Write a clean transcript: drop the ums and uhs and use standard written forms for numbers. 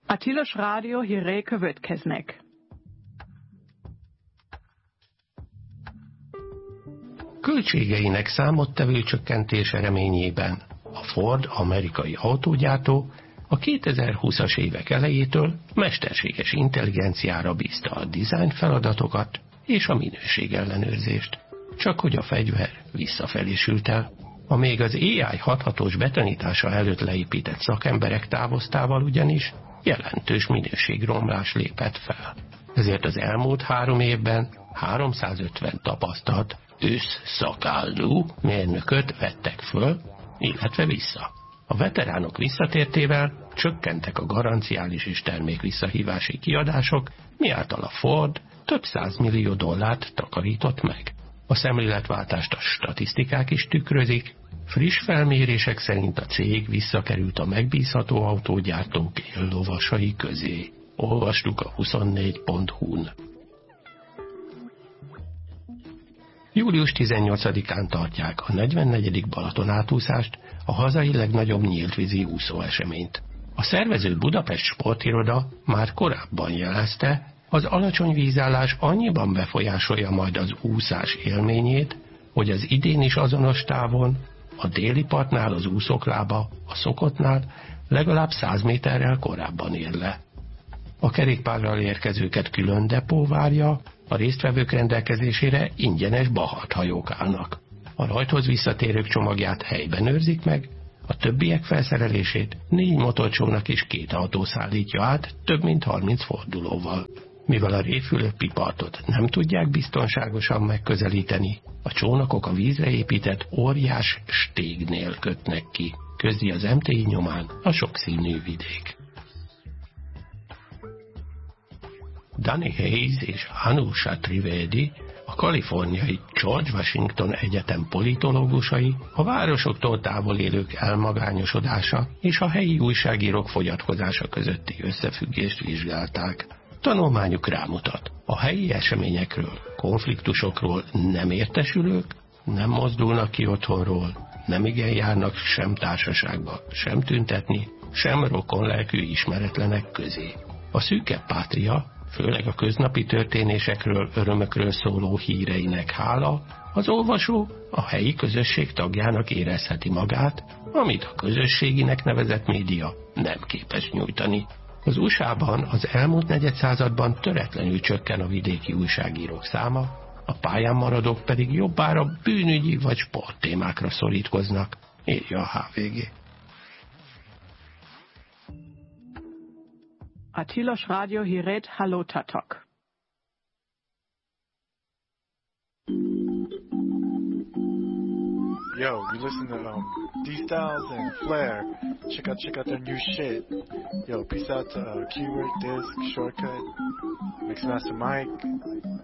A Tilos Rádió hírei következnek. Költségeinek számottevő csökkentése reményében a Ford amerikai autógyártó a 2020-as évek elejétől mesterséges intelligenciára bízta a design feladatokat és a minőségellenőrzést. Csak hogy a fegyver visszafelé sült el. A még az AI hathatós betanítása előtt leépített szakemberek távoztával ugyanis jelentős minőségromlás lépett fel. Ezért az elmúlt 3 évben 350 tapasztalt összszakállú mérnököt vettek föl, illetve vissza. A veteránok visszatértével csökkentek a garanciális és termékvisszahívási kiadások, miáltal a Ford több $100 millió takarított meg. A szemléletváltást a statisztikák is tükrözik. Friss felmérések szerint a cég visszakerült a megbízható autógyártók éllovasai közé. Olvastuk a 24.hu-n. Július 18-án tartják a 44. Balaton átúszást, a hazai legnagyobb nyíltvízi úszóeseményt. A szervező Budapest Sportiroda már korábban jelezte, az alacsony vízállás annyiban befolyásolja majd az úszás élményét, hogy az idén is azonos távon, a déli partnál az úszók lába, a szokottnál legalább 100 méterrel korábban ér le. A kerékpárral érkezőket külön depó várja, a résztvevők rendelkezésére ingyenes bahathajók állnak. A rajthoz visszatérők csomagját helyben őrzik meg, a többiek felszerelését 4 motorcsónak és 2 autó szállítja át több mint 30 fordulóval. Mivel a Réfülöpi partot nem tudják biztonságosan megközelíteni, a csónakok a vízre épített óriás stégnél kötnek ki, közli az MTI nyomán a sokszínű vidék. Danny Hayes és Anusha Trivedi, a kaliforniai George Washington Egyetem politológusai a városoktól távol élők elmagányosodása és a helyi újságírók fogyatkozása közötti összefüggést vizsgálták. Tanulmányuk rámutat, a helyi eseményekről, konfliktusokról nem értesülők nem mozdulnak ki otthonról, nem igen járnak sem társaságba, sem tüntetni, sem rokonlelkű ismeretlenek közé. A szűkebb pátria, főleg a köznapi történésekről, örömökről szóló híreinek hála, az olvasó a helyi közösség tagjának érezheti magát, amit a közösséginek nevezett média nem képes nyújtani. Az USA-ban az elmúlt negyedszázadban töretlenül csökken a vidéki újságírók száma, a pályán maradók pedig jobbára bűnügyi vagy sporttémákra szorítkoznak, írja a HVG. A Tilos Rádió hírét hallottatok. Yo, you listen to D-Styles and Flair. Check out their new shit. Yo, peace out to Keyword Disc, Shortcut, Mixmaster Mike.